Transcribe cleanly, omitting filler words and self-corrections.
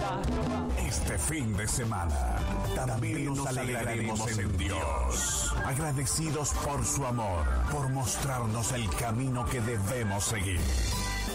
Este fin de semana también nos alegraremos en Dios, agradecidos por su amor, por mostrarnos el camino que debemos seguir.